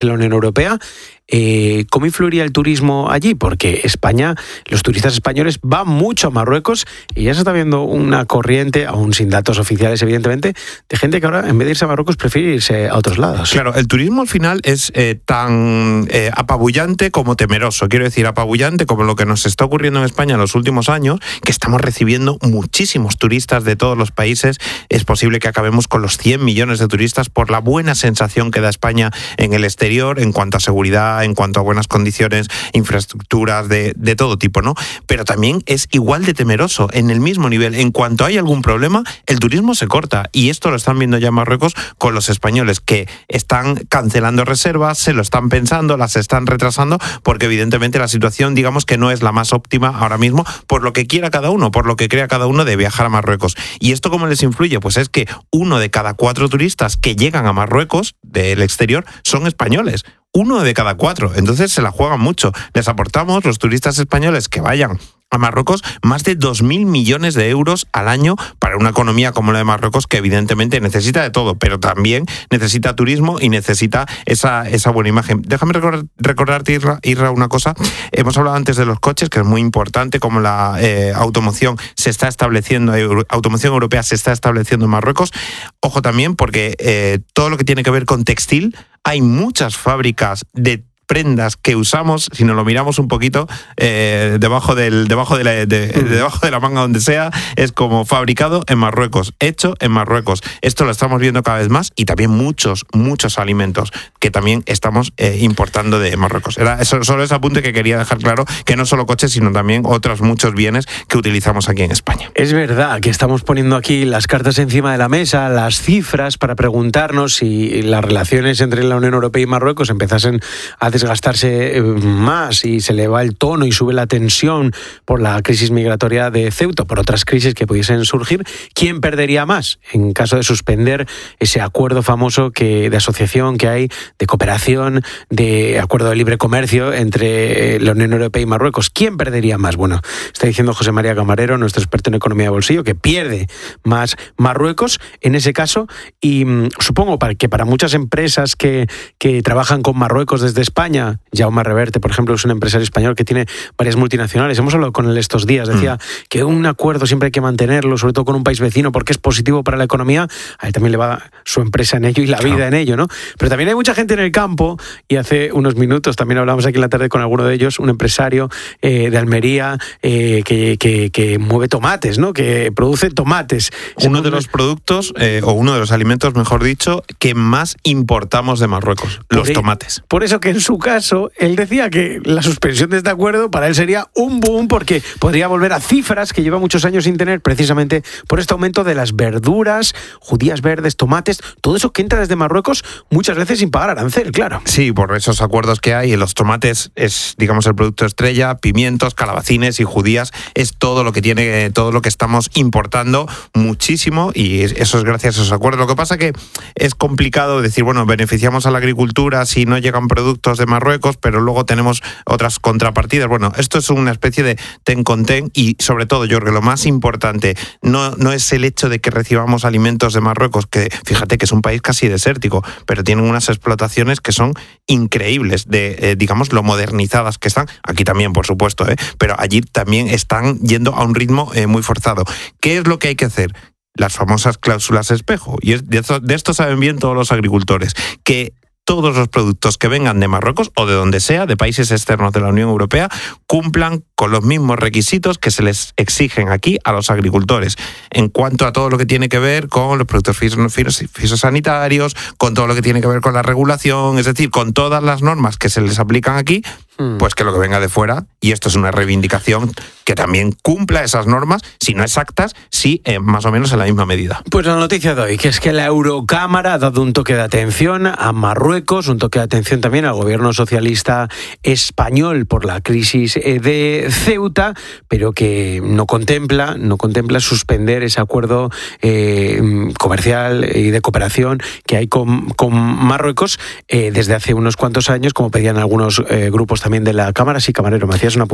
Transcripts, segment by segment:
la Unión Europea. ¿Cómo influiría el turismo allí? Porque España, los turistas españoles van mucho a Marruecos y ya se está viendo una corriente, aún sin datos oficiales evidentemente, de gente que ahora en vez de irse a Marruecos prefiere irse a otros lados. Claro, el turismo al final es tan apabullante como temeroso. Quiero decir, apabullante como lo que nos está ocurriendo en España en los últimos años, que estamos recibiendo muchísimos turistas de todos los países. Es posible que acabemos con los 100 millones de turistas por la buena sensación que da España en el exterior en cuanto a seguridad, en cuanto a buenas condiciones, infraestructuras de todo tipo, ¿no? Pero también es igual de temeroso, en el mismo nivel. En cuanto hay algún problema, el turismo se corta. Y esto lo están viendo ya en Marruecos con los españoles, que están cancelando reservas, se lo están pensando, las están retrasando, porque evidentemente la situación, digamos que no es la más óptima ahora mismo, por lo que quiera cada uno, por lo que crea cada uno de viajar a Marruecos. ¿Y esto cómo les influye? Pues es que 1 de cada 4 turistas que llegan a Marruecos del exterior son españoles. 1 de cada 4, entonces se la juegan mucho. Les aportamos, los turistas españoles que vayan a Marruecos, más de 2.000 millones de euros al año para una economía como la de Marruecos, que evidentemente necesita de todo, pero también necesita turismo y necesita esa buena imagen. Déjame recordarte, Isra, una cosa. Hemos hablado antes de los coches, que es muy importante, como la automoción se está estableciendo, automoción europea se está estableciendo en Marruecos. Ojo también, porque todo lo que tiene que ver con textil, hay muchas fábricas de prendas que usamos, si nos lo miramos un poquito, debajo de la manga, donde sea, es como fabricado en Marruecos, hecho en Marruecos. Esto lo estamos viendo cada vez más, y también muchos alimentos que también estamos importando de Marruecos. Era eso, solo ese apunte que quería dejar claro, que no solo coches, sino también otros muchos bienes que utilizamos aquí en España. Es verdad que estamos poniendo aquí las cartas encima de la mesa, las cifras, para preguntarnos si las relaciones entre la Unión Europea y Marruecos empezasen a desgastarse más y se eleva el tono y sube la tensión por la crisis migratoria de Ceuta, por otras crisis que pudiesen surgir. ¿Quién perdería más en caso de suspender ese acuerdo famoso de asociación que hay, de cooperación, de acuerdo de libre comercio entre la Unión Europea y Marruecos? ¿Quién perdería más? Bueno, está diciendo José María Camarero, nuestro experto en economía de bolsillo, que pierde más Marruecos en ese caso, y supongo que para muchas empresas que trabajan con Marruecos desde España, Jaume Reverte, por ejemplo, es un empresario español que tiene varias multinacionales. Hemos hablado con él estos días. Decía que un acuerdo siempre hay que mantenerlo, sobre todo con un país vecino, porque es positivo para la economía. A él también le va su empresa en ello y la vida en ello, ¿no? Pero también hay mucha gente en el campo, y hace unos minutos también hablamos aquí en la tarde con alguno de ellos, un empresario de Almería que mueve tomates, ¿no? Que produce tomates. Uno de los productos, o uno de los alimentos, mejor dicho, que más importamos de Marruecos, los tomates. Por eso que en su caso, él decía que la suspensión de este acuerdo para él sería un boom, porque podría volver a cifras que lleva muchos años sin tener, precisamente por este aumento de las verduras, judías verdes, tomates, todo eso que entra desde Marruecos muchas veces sin pagar arancel, claro. Sí, por esos acuerdos que hay. Los tomates es, digamos, el producto estrella, pimientos, calabacines y judías, es todo lo que estamos importando muchísimo, y eso es gracias a esos acuerdos. Lo que pasa que es complicado decir, bueno, beneficiamos a la agricultura si no llegan productos de Marruecos, pero luego tenemos otras contrapartidas. Bueno, esto es una especie de ten con ten, y sobre todo, yo creo que lo más importante no es el hecho de que recibamos alimentos de Marruecos, que fíjate que es un país casi desértico, pero tienen unas explotaciones que son increíbles, digamos, lo modernizadas que están. Aquí también, por supuesto, pero allí también están yendo a un ritmo muy forzado. ¿Qué es lo que hay que hacer? Las famosas cláusulas espejo, y de esto saben bien todos los agricultores, que todos los productos que vengan de Marruecos o de donde sea, de países externos de la Unión Europea, cumplan con los mismos requisitos que se les exigen aquí a los agricultores, en cuanto a todo lo que tiene que ver con los productos fitosanitarios, con todo lo que tiene que ver con la regulación, es decir, con todas las normas que se les aplican aquí, pues que lo que venga de fuera, y esto es una reivindicación, que también cumpla esas normas, si no exactas, sí más o menos en la misma medida. Pues la noticia de hoy, que es que la Eurocámara ha dado un toque de atención a Marruecos, un toque de atención también al gobierno socialista español por la crisis de Ceuta, pero que no contempla suspender ese acuerdo comercial y de cooperación que hay con Marruecos desde hace unos cuantos años, como pedían algunos grupos también de la Cámara. Sí, Camarero, me hacías un apunte.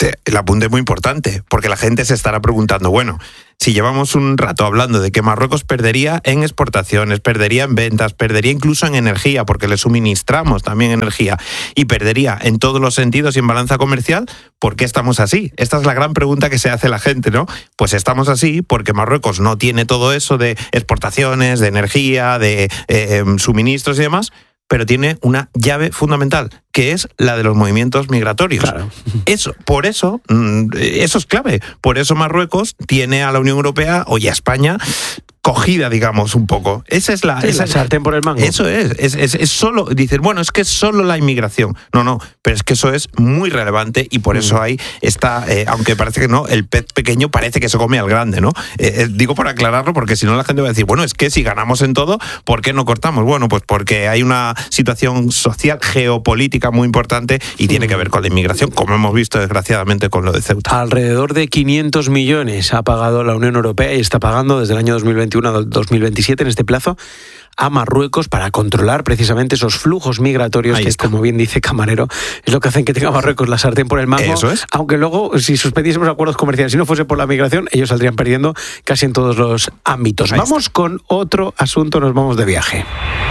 el apunte es muy importante, porque la gente se estará preguntando, bueno, si llevamos un rato hablando de que Marruecos perdería en exportaciones, perdería en ventas, perdería incluso en energía, porque le suministramos también energía, y perdería en todos los sentidos y en balanza comercial, ¿por qué estamos así? Esta es la gran pregunta que se hace la gente, ¿no? Pues estamos así porque Marruecos no tiene todo eso de exportaciones, de energía, de suministros y demás, pero tiene una llave fundamental, que es la de los movimientos migratorios. Claro. Por eso es clave. Por eso Marruecos tiene a la Unión Europea y a España cogida, digamos, un poco. Esa es la sartén por el mango. Eso es solo, dicen, bueno, es que es solo la inmigración. No, pero es que eso es muy relevante y por eso ahí está, aunque parece que no, el pez pequeño parece que se come al grande, ¿no? Digo por aclararlo, porque si no la gente va a decir, bueno, es que si ganamos en todo, ¿por qué no cortamos? Bueno, pues porque hay una situación social, geopolítica muy importante y tiene que ver con la inmigración, como hemos visto desgraciadamente con lo de Ceuta. Alrededor de 500 millones ha pagado la Unión Europea y está pagando desde el año 2021 al 2027 en este plazo a Marruecos para controlar precisamente esos flujos migratorios que, como bien dice Camarero, es lo que hacen que tenga Marruecos la sartén por el mango. Eso es. Aunque luego, si suspendiésemos acuerdos comerciales, si no fuese por la migración, ellos saldrían perdiendo casi en todos los ámbitos. Vamos con otro asunto, nos vamos de viaje.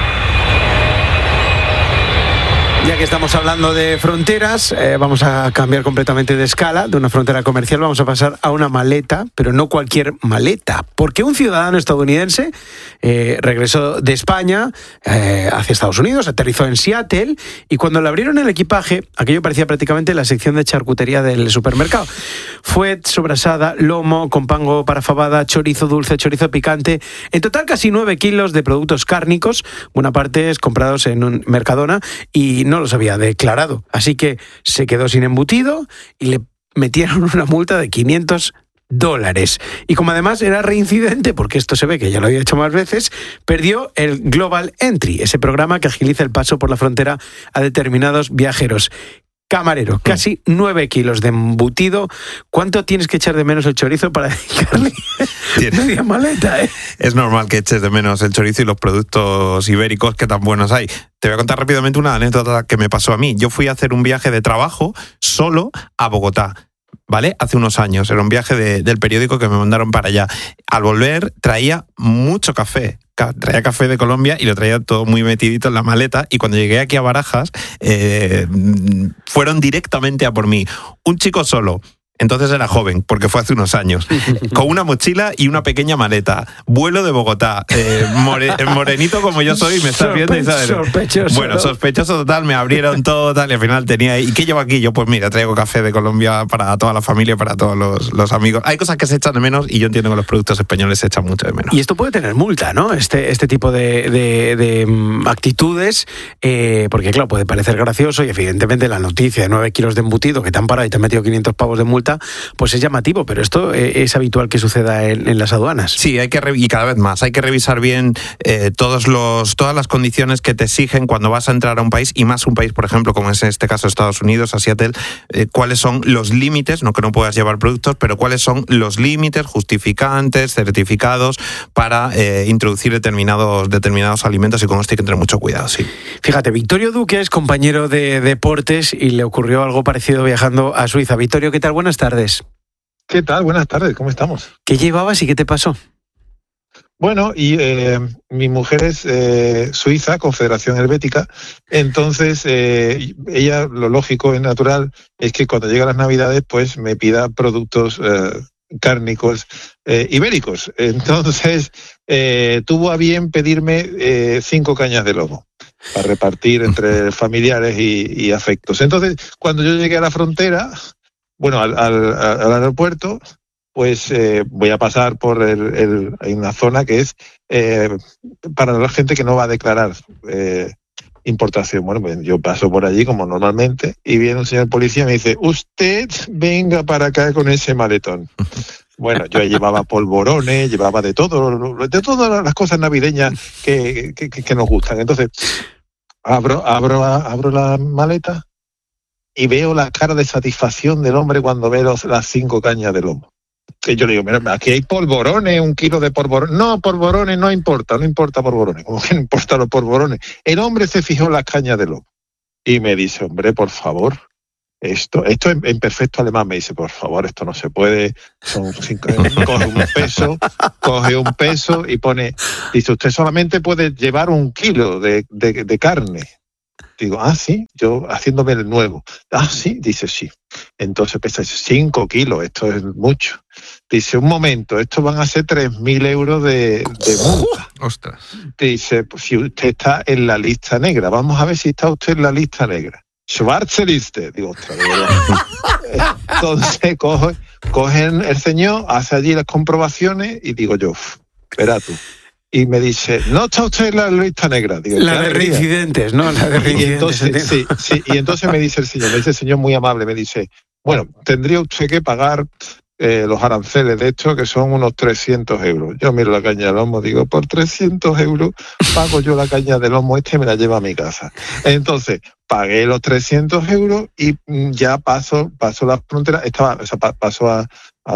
Ya que estamos hablando de fronteras, vamos a cambiar completamente de escala. De una frontera comercial vamos a pasar a una maleta, pero no cualquier maleta. Porque un ciudadano estadounidense regresó de España hacia Estados Unidos, aterrizó en Seattle, y cuando le abrieron el equipaje, aquello parecía prácticamente la sección de charcutería del supermercado. Fuet, sobrasada, lomo, con pango para fabada, chorizo dulce, chorizo picante. En total casi 9 kilos de productos cárnicos, buena parte es comprados en un Mercadona, y no los había declarado. Así que se quedó sin embutido y le metieron una multa de $500. Y como además era reincidente, porque esto se ve que ya lo había hecho más veces, perdió el Global Entry, ese programa que agiliza el paso por la frontera a determinados viajeros. Camarero, casi 9 kilos de embutido. ¿Cuánto tienes que echar de menos el chorizo para dedicarle media maleta? Es normal que eches de menos el chorizo y los productos ibéricos que tan buenos hay. Te voy a contar rápidamente una anécdota que me pasó a mí. Yo fui a hacer un viaje de trabajo solo a Bogotá, ¿vale? Hace unos años. Era un viaje del periódico que me mandaron para allá. Al volver traía mucho café. Traía café de Colombia y lo traía todo muy metidito en la maleta, y cuando llegué aquí a Barajas fueron directamente a por mí. Un chico solo. Entonces era joven, porque fue hace unos años, con una mochila y una pequeña maleta, vuelo de Bogotá, morenito como yo soy, me estás viendo y sabes. Sospechoso. Bueno, sospechoso total, me abrieron todo tal, y al final tenía, ¿y qué llevo aquí? Yo pues mira, traigo café de Colombia para toda la familia, para todos los amigos. Hay cosas que se echan de menos y yo entiendo que los productos españoles se echan mucho de menos. Y esto puede tener multa, ¿no? Este tipo de actitudes, porque claro, puede parecer gracioso y evidentemente la noticia de 9 kilos de embutido que te han parado y te han metido 500 pavos de multa, pues es llamativo, pero esto es habitual que suceda en las aduanas. Sí, y cada vez más, hay que revisar bien todas las condiciones que te exigen cuando vas a entrar a un país, y más un país, por ejemplo, como es en este caso Estados Unidos, a Seattle, cuáles son los límites, no que no puedas llevar productos, pero cuáles son los límites, justificantes, certificados para introducir determinados alimentos, y con esto hay que tener mucho cuidado, sí. Fíjate, Victorio Duque es compañero de deportes y le ocurrió algo parecido viajando a Suiza. Victorio, ¿qué tal? Buenas tardes. ¿Qué tal? Buenas tardes, ¿cómo estamos? ¿Qué llevabas y qué te pasó? Bueno, y mi mujer es suiza, Confederación Helvética, entonces ella, lo lógico y natural es que cuando llegan las Navidades pues me pida productos cárnicos ibéricos. Entonces tuvo a bien pedirme 5 cañas de lomo para repartir entre familiares y afectos. Entonces, cuando yo llegué a la frontera, bueno, al aeropuerto, pues voy a pasar por hay una zona que es para la gente que no va a declarar importación. Bueno, pues yo paso por allí como normalmente y viene un señor policía y me dice, usted venga para acá con ese maletón. Bueno, yo llevaba polvorones, llevaba de todas las cosas navideñas que nos gustan. Entonces, abro la maleta y veo la cara de satisfacción del hombre cuando ve las 5 cañas de lomo. Que yo le digo, mira, aquí hay polvorones, 1 kilo de polvorones. No, polvorones no importa polvorones. ¿Cómo que no importa los polvorones? El hombre se fijó en las cañas de lomo y me dice, hombre, por favor, esto en perfecto alemán. Me dice, por favor, esto no se puede, son 5 euros. Coge un peso y pone, dice, usted solamente puede llevar 1 kilo de carne. Digo, sí, yo haciéndome el nuevo. Sí, dice, sí. Entonces pesa 5 kilos, esto es mucho. Dice, un momento, esto van a ser 3.000 euros de multa. ¡Ostras! Dice, pues si usted está en la lista negra, vamos a ver si está usted en la lista negra. Schwarze Liste. Digo, ostras, de verdad. Entonces cogen el señor, hace allí las comprobaciones y digo yo, espera tú. Y me dice, ¿no está usted en la lista negra? Digo, la de reincidentes, ¿no? La de reincidentes. Y entonces me dice el señor muy amable, me dice, bueno, tendría usted que pagar los aranceles de esto, que son unos 300 euros. Yo miro la caña de lomo, digo, por 300 euros pago yo la caña de lomo y me la llevo a mi casa. Entonces, pagué los 300 euros y ya paso la frontera, paso a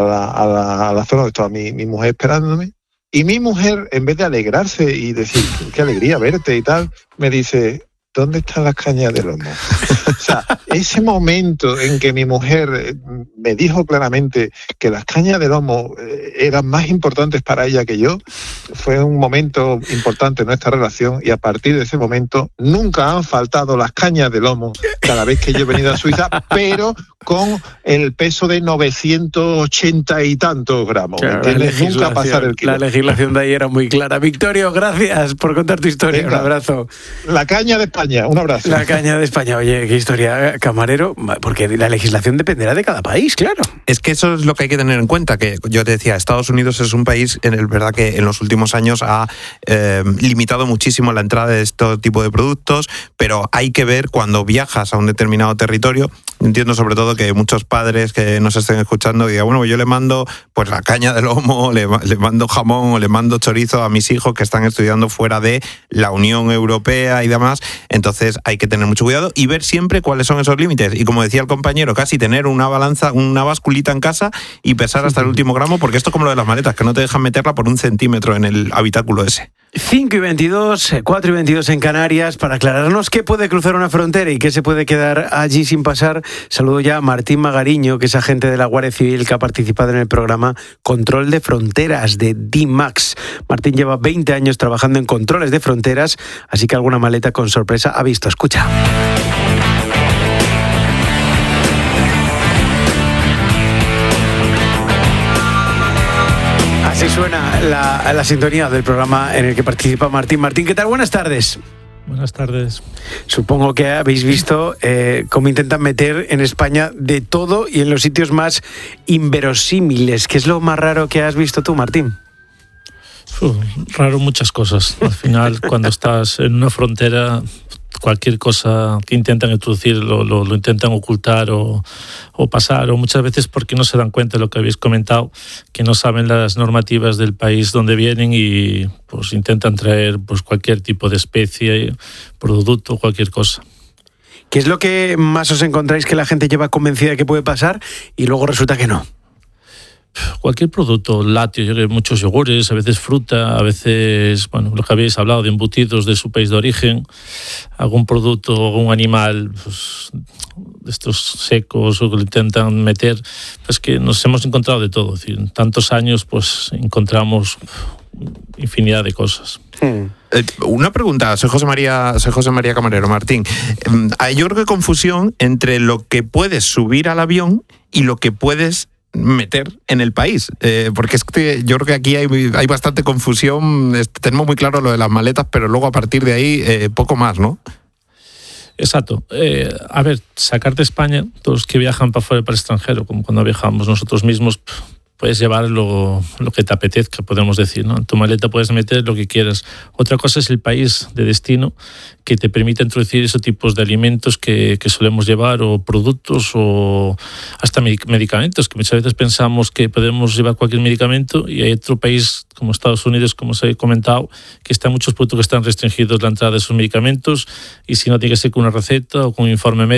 la zona donde estaba mi mujer esperándome. Y mi mujer, en vez de alegrarse y decir, qué alegría verte y tal, me dice, ¿dónde están las cañas de lomo? O sea, ese momento en que mi mujer me dijo claramente que las cañas de lomo eran más importantes para ella que yo, fue un momento importante en nuestra relación, y a partir de ese momento nunca han faltado las cañas de lomo cada vez que yo he venido a Suiza, pero con el peso de 980 y tantos gramos. Claro, nunca pasar el kilo. La legislación de ahí era muy clara. Victorio, gracias por contar tu historia. Venga, un abrazo. La caña de España, un abrazo. La caña de España. Oye, qué historia, camarero, porque la legislación dependerá de cada país, claro. Es que eso es lo que hay que tener en cuenta, que yo te decía, Estados Unidos es un país verdad que en los últimos años ha limitado muchísimo la entrada de este tipo de productos, pero hay que ver cuando viajas a un determinado territorio. Entiendo sobre todo que muchos padres que nos estén escuchando digan, bueno, yo le mando pues la caña de lomo, le mando jamón o le mando chorizo a mis hijos que están estudiando fuera de la Unión Europea y demás. Entonces hay que tener mucho cuidado y ver siempre cuáles son esos límites. Y como decía el compañero, casi tener una balanza, una basculita en casa y pesar hasta el último gramo, porque esto es como lo de las maletas, que no te dejan meterla por 1 centímetro en el habitáculo ese. 5:22, 4:22 en Canarias. Para aclararnos qué puede cruzar una frontera y qué se puede quedar allí sin pasar, saludo ya a Martín Magariño, que es agente de la Guardia Civil que ha participado en el programa Control de Fronteras de D-Max. Martín lleva 20 años trabajando en controles de fronteras, así que alguna maleta con sorpresa ha visto. Escucha. Así suena la sintonía del programa en el que participa Martín. Martín, ¿qué tal? Buenas tardes. Buenas tardes. Supongo que habéis visto cómo intentan meter en España de todo y en los sitios más inverosímiles. ¿Qué es lo más raro que has visto tú, Martín? Raro muchas cosas. Al final, cuando estás en una frontera, cualquier cosa que intentan introducir lo intentan ocultar o pasar, o muchas veces porque no se dan cuenta de lo que habéis comentado, que no saben las normativas del país donde vienen y pues intentan traer pues cualquier tipo de especie, producto, cualquier cosa. ¿Qué es lo que más os encontráis que la gente lleva convencida de que puede pasar y luego resulta que no? Cualquier producto lácteo, muchos yogures, a veces fruta, a veces, bueno, lo que habéis hablado de embutidos de su país de origen, algún producto, algún animal, pues, de estos secos o que lo intentan meter, pues que nos hemos encontrado de todo. Es decir, en tantos años, pues encontramos infinidad de cosas. Una pregunta, soy José María Camarero. Martín, yo creo que hay confusión entre lo que puedes subir al avión y lo que puedes meter en el país, porque es que yo creo que aquí hay bastante confusión. Tenemos muy claro lo de las maletas, pero luego a partir de ahí poco más, ¿no? Exacto. A ver, sacar de España, todos los que viajan para fuera, para el extranjero, como cuando viajamos nosotros mismos, puedes llevar lo que te apetezca, podemos decir, ¿no? En tu maleta puedes meter lo que quieras. Otra cosa es el país de destino que te permite introducir esos tipos de alimentos que solemos llevar, o productos, o hasta medicamentos, que muchas veces pensamos que podemos llevar cualquier medicamento y hay otro país como Estados Unidos, como os he comentado, que están muchos productos que están restringidos la entrada de esos medicamentos, y si no tiene que ser con una receta o con un informe médico.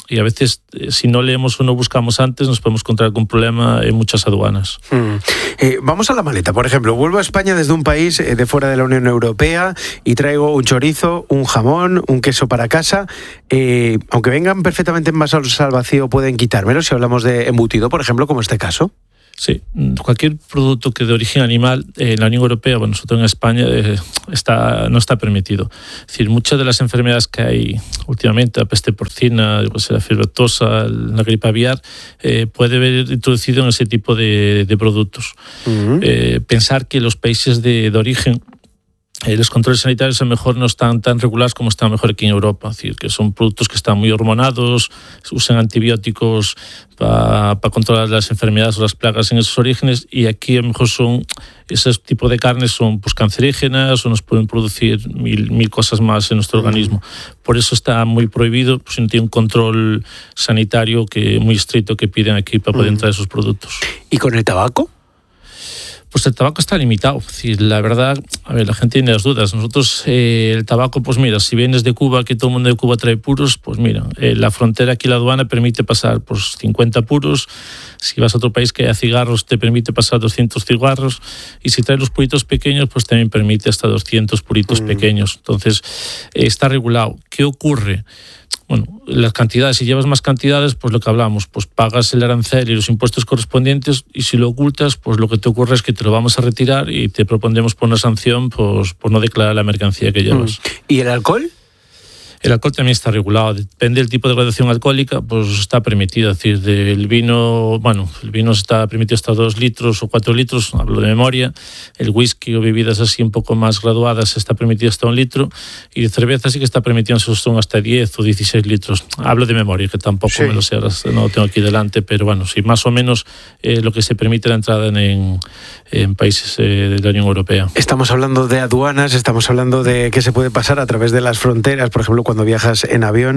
y a veces si no leemos o no buscamos antes nos podemos encontrar con un problema en muchas aduanas. Vamos a la maleta, por ejemplo. Vuelvo a España desde un país de fuera de la Unión Europea y traigo un chorizo, un jamón, un queso para casa. Aunque vengan perfectamente envasados al vacío, pueden quitármelo si hablamos de embutido, por ejemplo, como este caso. Sí, cualquier producto que de origen animal en la Unión Europea, bueno, nosotros en España no está permitido. Es decir, muchas de las enfermedades que hay últimamente, la peste porcina, la fiebre aftosa, la gripe aviar, puede haber introducido en ese tipo de productos. Pensar que los países de origen, los controles sanitarios a lo mejor no están tan regulados como están mejor aquí en Europa, es decir, que son productos que están muy hormonados, usan antibióticos para controlar las enfermedades o las plagas en esos orígenes, y aquí a lo mejor ese tipo de carnes son pues cancerígenas o nos pueden producir mil cosas más en nuestro organismo. Por eso está muy prohibido, pues no tiene un control sanitario muy estricto que piden aquí para poder entrar esos productos. ¿Y con el tabaco? Pues el tabaco está limitado. Es decir, la verdad, a ver, la gente tiene las dudas. Nosotros, el tabaco, pues mira, si vienes de Cuba, que todo el mundo de Cuba trae puros, pues mira, la frontera aquí, la aduana, permite pasar pues 50 puros. Si vas a otro país que haya cigarros, te permite pasar 200 cigarros. Y si traes los puritos pequeños, pues también permite hasta 200 puritos pequeños. Entonces, está regulado. ¿Qué ocurre? Bueno, las cantidades, si llevas más cantidades, pues lo que hablamos, pues pagas el arancel y los impuestos correspondientes, y si lo ocultas, pues lo que te ocurre es que te lo vamos a retirar y te propondremos por una sanción pues, por no declarar la mercancía que llevas. ¿Y el alcohol? El alcohol también está regulado, depende del tipo de graduación alcohólica, pues está permitido. Es decir, el vino está permitido hasta 2 litros o 4 litros, hablo de memoria. El whisky o bebidas así un poco más graduadas está permitido hasta 1 litro, y de cerveza sí que está permitido, son hasta 10 o 16 litros. Hablo de memoria, que tampoco me lo sé, no lo tengo aquí delante, pero bueno, sí, más o menos lo que se permite la entrada en países de la Unión Europea. Estamos hablando de aduanas, estamos hablando de qué se puede pasar a través de las fronteras, por ejemplo, cuando viajas en avión,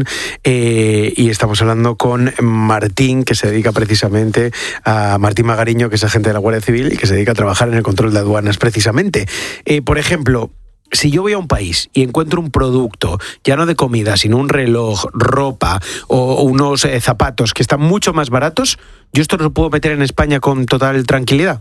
y estamos hablando con Martín, que se dedica precisamente a Martín Magariño, que es agente de la Guardia Civil y que se dedica a trabajar en el control de aduanas precisamente. Por ejemplo, si yo voy a un país y encuentro un producto, ya no de comida, sino un reloj, ropa o unos zapatos que están mucho más baratos, ¿yo esto lo puedo meter en España con total tranquilidad?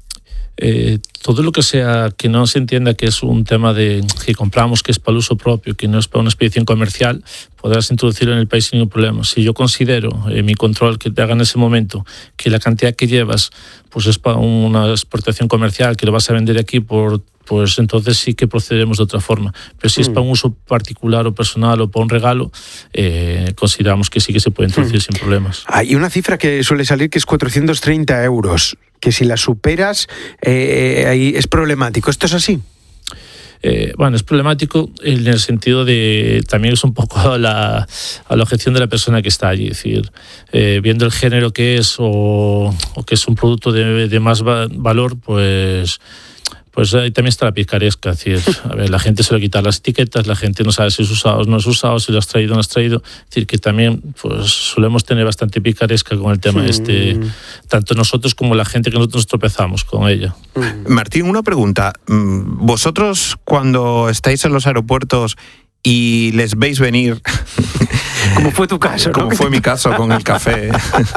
Todo lo que sea que no se entienda que es un tema de que compramos, que es para el uso propio, que no es para una expedición comercial, podrás introducirlo en el país sin ningún problema. Si yo considero mi control que te haga en ese momento que la cantidad que llevas pues es para una exportación comercial, que lo vas a vender aquí pues entonces sí que procedemos de otra forma. Pero si es para un uso particular o personal o para un regalo, consideramos que sí que se puede introducir sin problemas. Hay una cifra que suele salir que es 430 euros, que si la superas ahí es problemático. ¿Esto es así? Bueno, es problemático en el sentido de, también es un poco a la objeción de la persona que está allí, es decir, viendo el género que es o que es un producto de más valor, pues ahí también está la picaresca. Es decir, a ver, la gente suele quitar las etiquetas, la gente no sabe si es usado o no es usado, si lo has traído o no has traído. Es decir, que también pues solemos tener bastante picaresca con el tema tanto nosotros como la gente que nosotros tropezamos con ella. Martín, una pregunta. ¿Vosotros cuando estáis en los aeropuertos y les veis venir... Como fue tu caso, ¿no? Como fue mi caso con el café.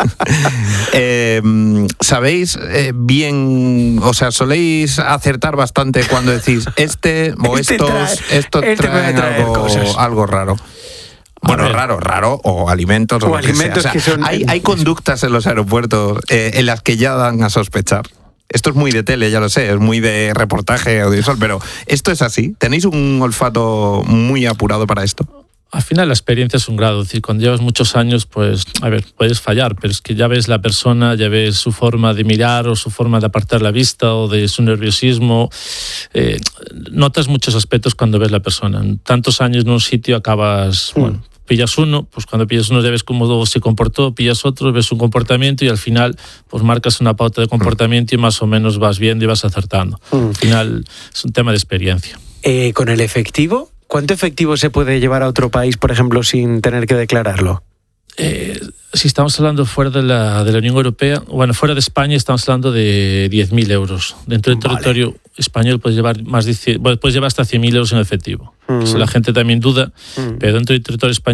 ¿Sabéis bien, o sea, soléis acertar bastante cuando decís esto traen algo raro? Bueno, raro, o alimentos, o alimentos que sea. O sea, hay conductas en los aeropuertos en las que ya dan a sospechar. Esto es muy de tele, ya lo sé, es muy de reportaje audiovisual, pero ¿esto es así? ¿Tenéis un olfato muy apurado para esto? Al final la experiencia es un grado, es decir, cuando llevas muchos años, pues, a ver, puedes fallar, pero es que ya ves la persona, ya ves su forma de mirar o su forma de apartar la vista o de su nerviosismo. Notas muchos aspectos cuando ves la persona. En tantos años en un sitio acabas, bueno, pillas uno, pues cuando pillas uno ya ves cómo se comportó, pillas otro, ves un comportamiento y al final pues marcas una pauta de comportamiento y más o menos vas viendo y vas acertando. Al final es un tema de experiencia. ¿Con el efectivo? ¿Cuánto efectivo se puede llevar a otro país, por ejemplo, sin tener que declararlo? Si estamos hablando fuera de la Unión Europea, bueno, fuera de España estamos hablando de 10.000 euros. Dentro del territorio español puedes llevar puedes llevar hasta 100.000 euros en efectivo. Eso la gente también duda, pero dentro del territorio español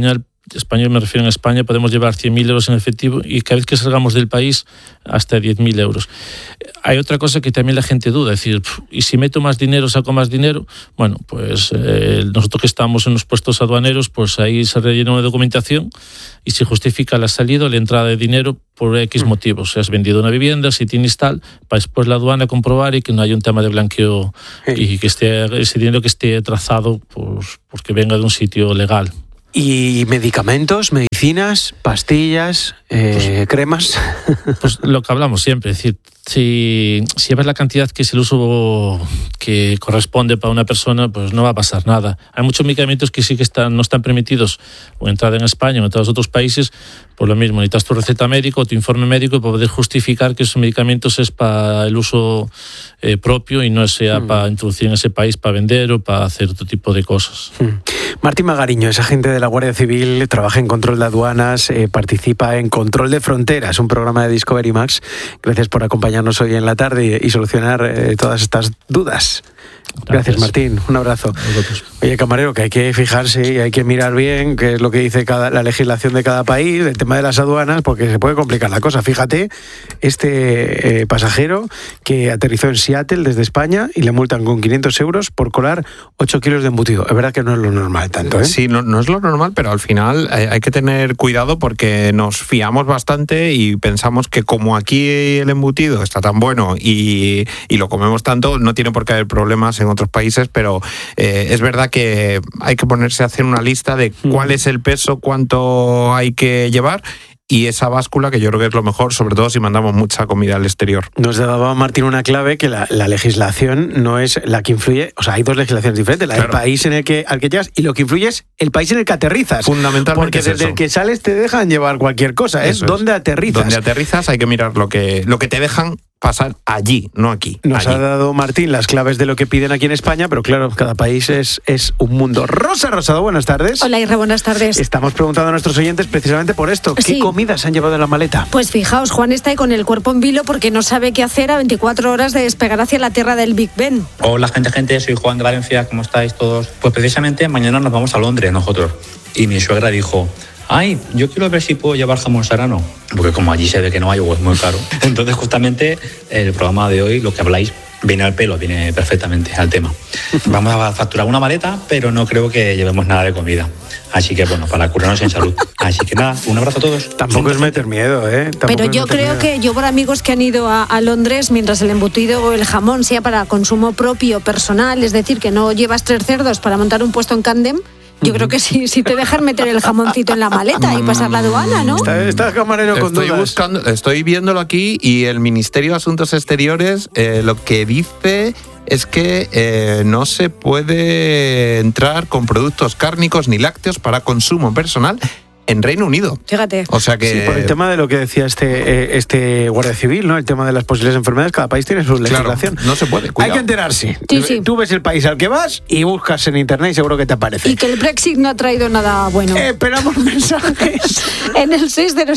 español me refiero en España, podemos llevar 100.000 euros en efectivo y cada vez que salgamos del país hasta 10.000 euros. Hay otra cosa que también la gente duda, es decir, ¿y si meto más dinero, saco más dinero? Bueno, pues nosotros que estamos en los puestos aduaneros, pues ahí se rellena una documentación y se justifica la salida o la entrada de dinero por X motivos. Si has vendido una vivienda, si tienes tal, para después la aduana comprobar y que no haya un tema de blanqueo y que esté ese dinero que esté trazado pues, porque venga de un sitio legal. ¿Y medicamentos, medicinas, pastillas, cremas? Pues lo que hablamos siempre, es decir, si ves la cantidad que es el uso que corresponde para una persona, pues no va a pasar nada. Hay muchos medicamentos que sí que no están permitidos o entrada en España o en todos los otros países, por lo mismo, necesitas tu receta médica o tu informe médico para poder justificar que esos medicamentos es para el uso propio y no sea para introducir en ese país, para vender o para hacer otro tipo de cosas. Martín Magariño es agente de la Guardia Civil, trabaja en control de aduanas, participa en Control de Fronteras, un programa de Discovery Max. Gracias por acompañarnos hoy en la tarde y solucionar todas estas dudas. Gracias, Martín. Un abrazo. Oye, camarero, que hay que fijarse y hay que mirar bien qué es lo que dice la legislación de cada país, el tema de las aduanas, porque se puede complicar la cosa. Fíjate, este pasajero que aterrizó en Seattle desde España y le multan con 500 euros por colar 8 kilos de embutido. Es verdad que no es lo normal tanto, ¿eh? Sí, no es lo normal, pero al final hay que tener cuidado porque nos fiamos bastante y pensamos que como aquí el embutido está tan bueno y lo comemos tanto, no tiene por qué haber problemas en otros países, pero es verdad que hay que ponerse a hacer una lista de cuál es el peso, cuánto hay que llevar y esa báscula, que yo creo que es lo mejor, sobre todo si mandamos mucha comida al exterior. Nos daba Martín una clave, que la legislación no es la que influye, o sea, hay dos legislaciones diferentes, la del país al que llegas y lo que influye es el país en el que aterrizas. Fundamentalmente. Porque desde el que sales te dejan llevar cualquier cosa, es dónde aterrizas. Donde aterrizas hay que mirar lo que te dejan pasar allí, no aquí. Nos allí. ha dado Martín las claves de lo que piden aquí en España, pero claro, cada país es un mundo. Rosa Rosado, buenas tardes. Hola, Irra, buenas tardes. Estamos preguntando a nuestros oyentes precisamente por esto. ¿Qué comidas han llevado en la maleta? Pues fijaos, Juan está ahí con el cuerpo en vilo porque no sabe qué hacer a 24 horas de despegar hacia la tierra del Big Ben. Hola, gente, soy Juan de Valencia, ¿cómo estáis todos? Pues precisamente mañana nos vamos a Londres nosotros. Y mi suegra dijo: ay, yo quiero ver si puedo llevar jamón serrano, porque como allí se ve que no hay o es muy caro. Entonces justamente el programa de hoy, lo que habláis, viene al pelo, viene perfectamente al tema. Vamos a facturar una maleta, pero no creo que llevemos nada de comida. Así que bueno, para curarnos en salud. Así que nada, un abrazo a todos. Tampoco es meter miedo, ¿eh? Pero yo creo que yo por amigos que han ido a Londres, mientras el embutido o el jamón sea para consumo propio, personal, es decir, que no llevas 3 cerdos para montar un puesto en Camden, yo creo que sí te dejan meter el jamoncito en la maleta y pasar la aduana, ¿no? Está camarero con dudas. Estoy viéndolo aquí y el Ministerio de Asuntos Exteriores lo que dice es que no se puede entrar con productos cárnicos ni lácteos para consumo personal en Reino Unido. Fíjate. O sea que... Sí, por el tema de lo que decía este Guardia Civil, ¿no? El tema de las posibles enfermedades, cada país tiene su legislación. Claro, no se puede, cuidado. Hay que enterarse. Sí. Tú ves el país al que vas y buscas en internet y seguro que te aparece. Y que el Brexit no ha traído nada bueno. Esperamos mensajes. En el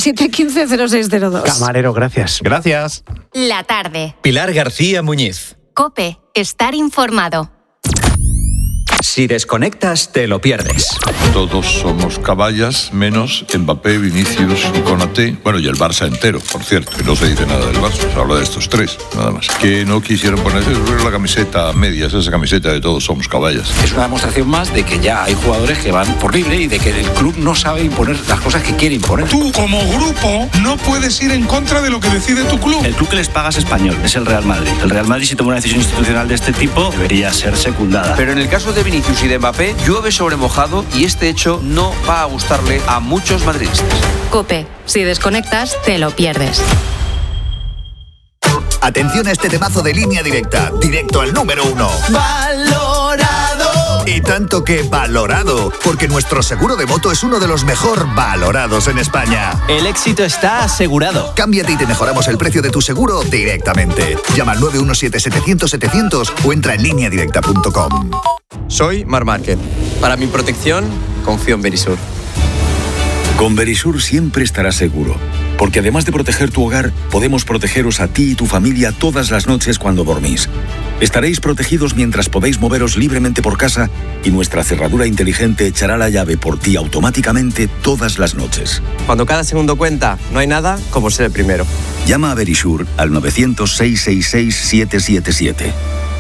607-150602. Camarero, gracias. Gracias. La tarde. Pilar García Muñiz. COPE. Estar informado. Si desconectas, te lo pierdes. Todos somos caballas, menos Mbappé, Vinicius y Konaté. Bueno, y el Barça entero, por cierto. Que no se dice nada del Barça, se habla de estos 3, nada más. Que no quisieron ponerse la camiseta a medias, esa camiseta de todos somos caballas. Es una demostración más de que ya hay jugadores que van por libre y de que el club no sabe imponer las cosas que quiere imponer. Tú, como grupo, no puedes ir en contra de lo que decide tu club. El club que les paga es español, es el Real Madrid. El Real Madrid, si toma una decisión institucional de este tipo, debería ser secundada. Pero en el caso de Vinicius y de Mbappé, llueve sobre mojado y este hecho no va a gustarle a muchos madridistas. COPE. Si desconectas, te lo pierdes. Atención a este temazo de Línea Directa, directo al número 1. ¡Valorado! Y tanto que valorado, porque nuestro seguro de moto es uno de los mejor valorados en España. El éxito está asegurado. Cámbiate y te mejoramos el precio de tu seguro directamente. Llama al 917-700-700 o entra en lineadirecta.com. Soy Marc Márquez. Para mi protección, confío en Verisur. Con Verisur siempre estarás seguro. Porque además de proteger tu hogar, podemos protegeros a ti y tu familia todas las noches cuando dormís. Estaréis protegidos mientras podéis moveros libremente por casa y nuestra cerradura inteligente echará la llave por ti automáticamente todas las noches. Cuando cada segundo cuenta, no hay nada como ser el primero. Llama a Verisure al 900-666-777.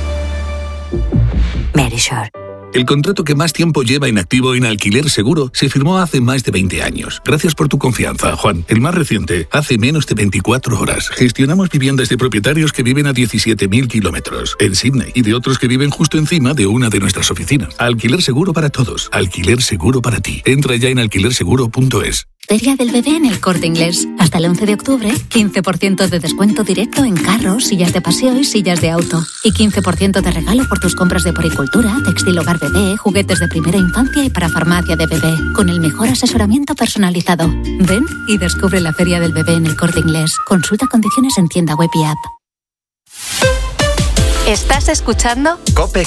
Verisure. El contrato que más tiempo lleva inactivo en Alquiler Seguro se firmó hace más de 20 años. Gracias por tu confianza, Juan. El más reciente, hace menos de 24 horas. Gestionamos viviendas de propietarios que viven a 17.000 kilómetros en Sydney y de otros que viven justo encima de una de nuestras oficinas. Alquiler Seguro para todos. Alquiler Seguro para ti. Entra ya en alquilerseguro.es. Feria del Bebé en El Corte Inglés. Hasta el 11 de octubre, 15% de descuento directo en carros, sillas de paseo y sillas de auto. Y 15% de regalo por tus compras de poricultura, textil hogar bebé, juguetes de primera infancia y para farmacia de bebé. Con el mejor asesoramiento personalizado. Ven y descubre la Feria del Bebé en El Corte Inglés. Consulta condiciones en tienda web y app. ¿Estás escuchando? COPE